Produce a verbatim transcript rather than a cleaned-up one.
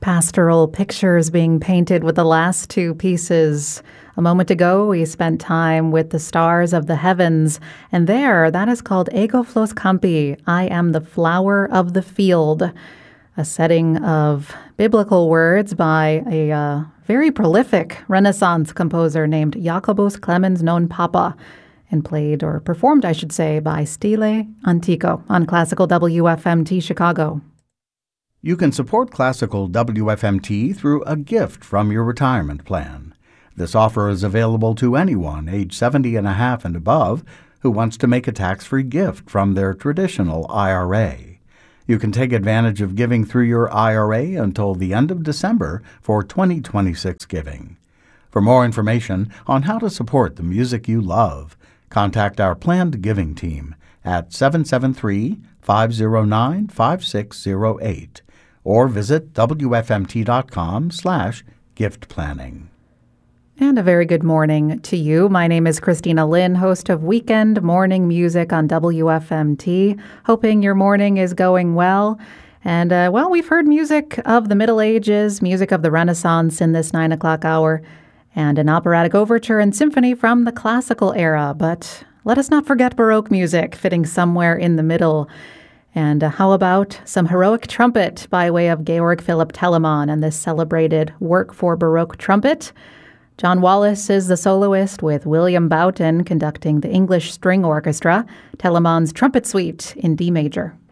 Pastoral pictures being painted with the last two pieces. A moment ago, we spent time with the stars of the heavens, and there, that is called Ego Flos Campi, I am the flower of the field, a setting of biblical words by a uh, very prolific Renaissance composer named Jacobus Clemens non Papa, and played, or performed, I should say, by Stile Antico on Classical W F M T Chicago. You can support Classical W F M T through a gift from your retirement plan. This offer is available to anyone age seventy and a half and above who wants to make a tax-free gift from their traditional I R A. You can take advantage of giving through your I R A until the end of December for twenty twenty-six giving. For more information on how to support the music you love, contact our planned giving team at seven seven three, five zero nine, five six zero eight. or visit W F M T dot com slash gift planning. And a very good morning to you. My name is Christina Lynn, host of Weekend Morning Music on W F M T. Hoping your morning is going well. And, uh, well, we've heard music of the Middle Ages, music of the Renaissance in this nine o'clock hour, and an operatic overture and symphony from the classical era. But let us not forget Baroque music, fitting somewhere in the middle. And uh, how about some heroic trumpet by way of Georg Philipp Telemann and this celebrated work for Baroque trumpet? John Wallace is the soloist with William Boughton conducting the English String Orchestra, Telemann's Trumpet Suite in D major.